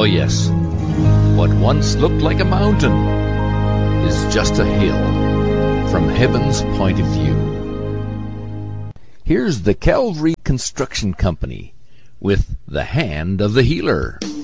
yes, what once looked like a mountain is just a hill from heaven's point of view. Here's the Calvary Construction Company with The Hand of the Healer.